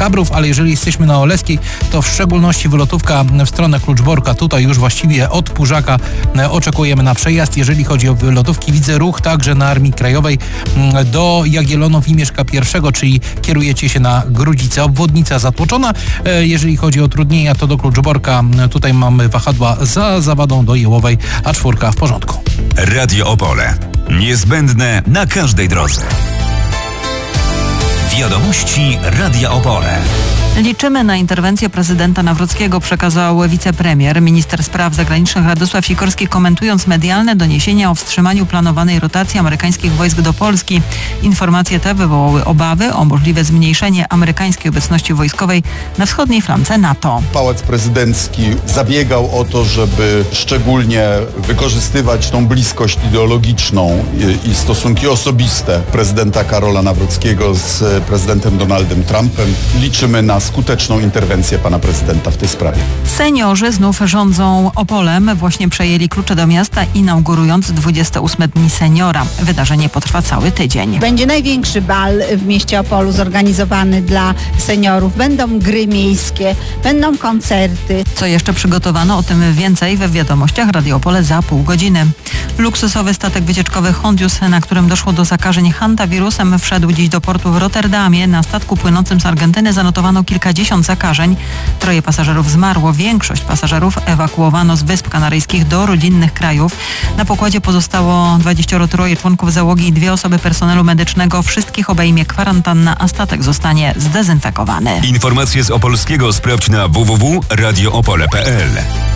Kabrów, ale jeżeli jesteśmy na Oleskiej, to w szczególności wylotówka w stronę Kluczborka. Tutaj już właściwie od Pużaka oczekujemy na przejazd. Jeżeli chodzi o wylotówki, widzę ruch także na Armii Krajowej do Jagiellonów i Mieszka I, czyli kierujecie się na Grudzice. Obwodnica zatłoczona. Jeżeli chodzi o utrudnienia, to do Kluczborka. Tutaj mamy wahadła za Zawadą do Jełowej, a 4 w porządku. Radio Opole. Niezbędne na każdej drodze. Wiadomości Radia Opole. Liczymy na interwencję prezydenta Nawrockiego, przekazał wicepremier. Minister spraw zagranicznych Radosław Sikorski, komentując medialne doniesienia o wstrzymaniu planowanej rotacji amerykańskich wojsk do Polski. Informacje te wywołały obawy o możliwe zmniejszenie amerykańskiej obecności wojskowej na wschodniej flance NATO. Pałac Prezydencki zabiegał o to, żeby szczególnie wykorzystywać tą bliskość ideologiczną i stosunki osobiste prezydenta Karola Nawrockiego z prezydentem Donaldem Trumpem. Liczymy na skuteczną interwencję pana prezydenta w tej sprawie. Seniorzy znów rządzą Opolem. Właśnie przejęli klucze do miasta, inaugurując 28 dni seniora. Wydarzenie potrwa cały tydzień. Będzie największy bal w mieście Opolu zorganizowany dla seniorów. Będą gry miejskie, będą koncerty. Co jeszcze przygotowano? O tym więcej we wiadomościach Radio Opole za pół godziny. Luksusowy statek wycieczkowy Hondius, na którym doszło do zakażeń hantawirusem, wszedł dziś do portu w Rotterdamie. Na statku płynącym z Argentyny zanotowano kilkadziesiąt zakażeń. 3 pasażerów zmarło. Większość pasażerów ewakuowano z Wysp Kanaryjskich do rodzinnych krajów. Na pokładzie pozostało 23 członków załogi i 2 osoby personelu medycznego. Wszystkich obejmie kwarantanna, a statek zostanie zdezynfekowany. Informacje z Opolskiego sprawdź na www.radioopole.pl.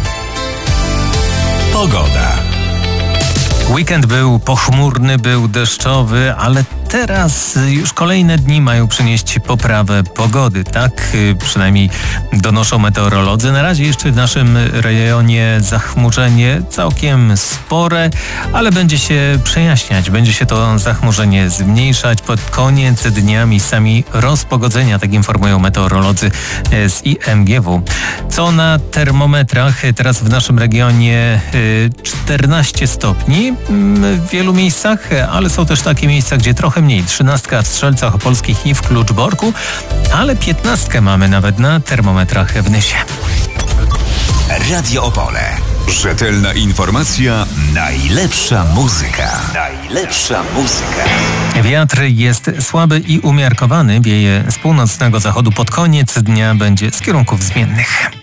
Pogoda. Weekend był pochmurny, był deszczowy, ale teraz już kolejne dni mają przynieść poprawę pogody. Tak przynajmniej donoszą meteorolodzy. Na razie jeszcze w naszym rejonie zachmurzenie całkiem spore, ale będzie się przejaśniać. Będzie się to zachmurzenie zmniejszać. Pod koniec dnia miejscami rozpogodzenia, tak informują meteorolodzy z IMGW. Co na termometrach? Teraz w naszym regionie 14 stopni w wielu miejscach, ale są też takie miejsca, gdzie trochę mniej. 13 w Strzelcach Opolskich i w Kluczborku, ale 15 mamy nawet na termometrach w Nysie. Radio Opole. Rzetelna informacja, najlepsza muzyka. Najlepsza muzyka. Wiatr jest słaby i umiarkowany. Wieje z północnego zachodu. Pod koniec dnia będzie z kierunków zmiennych.